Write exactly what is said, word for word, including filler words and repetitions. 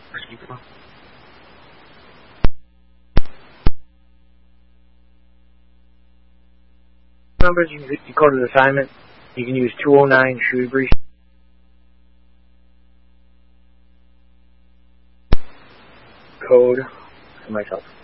Numbers, you, you go to the assignment, you can use two oh nine Shrewsbury. Code for myself.